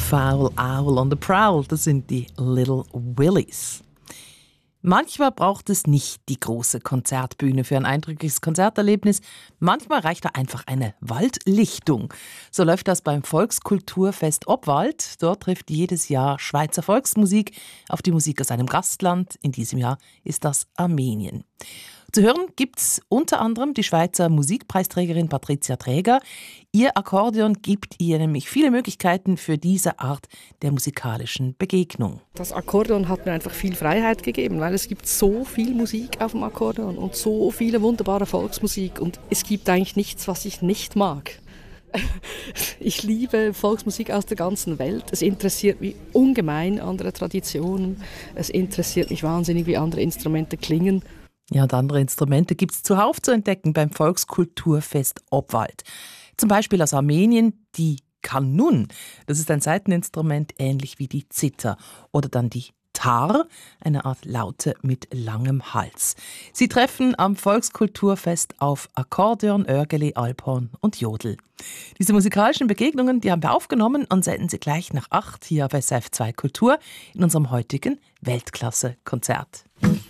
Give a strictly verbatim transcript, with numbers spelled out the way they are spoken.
Foul Owl on the Prowl, das sind die Little Willies. Manchmal braucht es nicht die große Konzertbühne für ein eindrückliches Konzerterlebnis. Manchmal reicht da einfach eine Waldlichtung. So läuft das beim Volkskulturfest Obwald. Dort trifft jedes Jahr Schweizer Volksmusik auf die Musik aus einem Gastland. In diesem Jahr ist das Armenien. Zu hören gibt's unter anderem die Schweizer Musikpreisträgerin Patricia Traeger. Ihr Akkordeon gibt ihr nämlich viele Möglichkeiten für diese Art der musikalischen Begegnung. Das Akkordeon hat mir einfach viel Freiheit gegeben, weil es gibt so viel Musik auf dem Akkordeon und so viele wunderbare Volksmusik und es gibt eigentlich nichts, was ich nicht mag. Ich liebe Volksmusik aus der ganzen Welt. Es interessiert mich ungemein andere Traditionen. Es interessiert mich wahnsinnig, wie andere Instrumente klingen. Ja, und andere Instrumente gibt es zuhauf zu entdecken beim Volkskulturfest Obwald. Zum Beispiel aus Armenien die Kanun. Das ist ein Saiteninstrument, ähnlich wie die Zither. Oder dann die Tar, eine Art Laute mit langem Hals. Sie treffen am Volkskulturfest auf Akkordeon, Örgeli, Alphorn und Jodel. Diese musikalischen Begegnungen, die haben wir aufgenommen und senden sie gleich nach acht hier auf S R F zwei Kultur in unserem heutigen Weltklasse-Konzert.